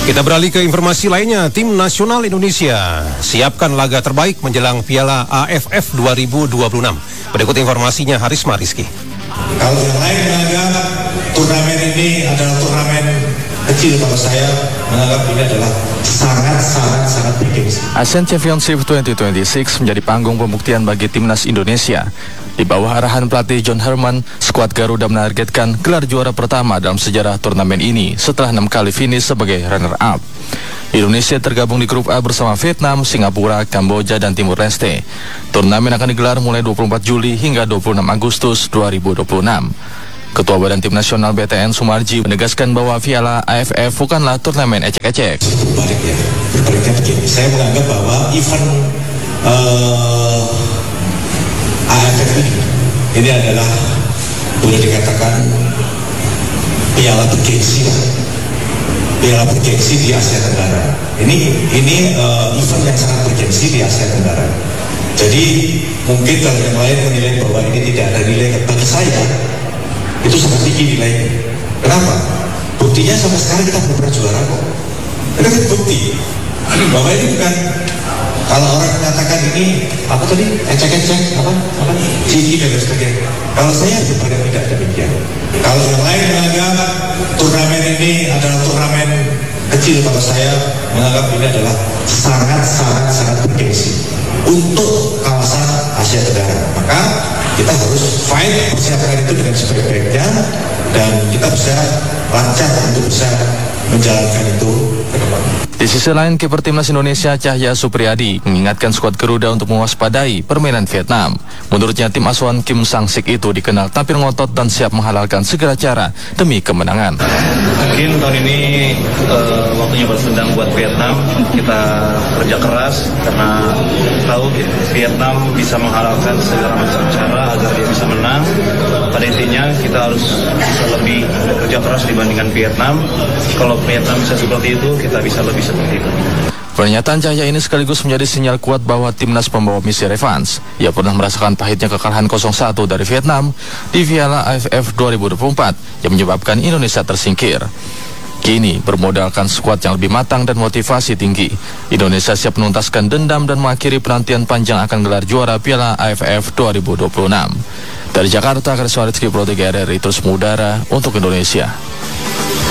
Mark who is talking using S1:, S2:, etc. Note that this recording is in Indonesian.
S1: Kita beralih ke informasi lainnya. Tim nasional Indonesia siapkan laga terbaik menjelang Piala AFF 2026. Berikut informasinya Harisma Rizky.
S2: Kalau yang lain menganggap turnamen ini adalah turnamen kecil, kalau saya menganggap ini adalah sangat bergengsi.
S3: Asian Championship 2026 menjadi panggung pembuktian bagi timnas Indonesia. Di bawah arahan pelatih John Herman, skuad Garuda menargetkan gelar juara pertama dalam sejarah turnamen ini setelah 6 kali finish sebagai runner-up. Indonesia tergabung di grup A bersama Vietnam, Singapura, Kamboja, dan Timur Leste. Turnamen akan digelar mulai 24 Juli hingga 26 Agustus 2026. Ketua Badan Tim Nasional BTN Sumarji menegaskan bahwa Piala AFF bukanlah turnamen ecek-ecek.
S2: Berbaliknya begini, saya menganggap bahwa event AFF ini adalah boleh dikatakan piala bergengsi lah. Piala bergengsi di Asia Tenggara. Ini event yang sangat bergengsi di Asia Tenggara. Jadi mungkin kalau yang lain menilai bahwa ini tidak ada nilai, bagi saya itu sangat tinggi nilainya. Kenapa? Buktinya sampai sekarang kita belum pernah juara kok. Itu kan bukti bahwa ini bukan, kalau orang mengatakan ini apa tadi, ecek-ecek, apa cici dan sebagainya. Kalau saya sebenarnya tidak demikian. Kalau yang lain menganggap turnamen ini adalah turnamen kecil, kalau saya menganggap ini adalah sangat bergengsi untuk kawasan Asia Tenggara. Maka kita harus fight, persiapkan itu dengan sebaik-baiknya, dan kita bisa lancar untuk bisa menjalankan itu ke depan.
S3: Di sisi lain, kiper timnas Indonesia Cahya Supriyadi mengingatkan skuad Garuda untuk mewaspadai permainan Vietnam. Menurutnya, tim asuhan Kim Sang-sik itu dikenal tampil ngotot dan siap menghalalkan segala cara demi kemenangan.
S4: Mungkin tahun ini waktunya balas dendam buat Vietnam. Kita kerja keras karena tahu Vietnam bisa menghalalkan segala macam cara agar dia bisa menang. Pada intinya kita harus bisa lebih kerja keras dibandingkan Vietnam. Kalau Vietnam bisa seperti itu, kita bisa lebih seperti itu.
S3: Pernyataan Cahya ini sekaligus menjadi sinyal kuat bahwa timnas pembawa misi revans. Ia pernah merasakan pahitnya kekalahan 0-1 dari Vietnam di Piala AFF 2024 yang menyebabkan Indonesia tersingkir. Kini, bermodalkan skuad yang lebih matang dan motivasi tinggi, Indonesia siap menuntaskan dendam dan mengakhiri penantian panjang akan gelar juara Piala AFF 2026. Dari Jakarta, Harisma Rizky Pro 3 RRI terus mengudara untuk Indonesia.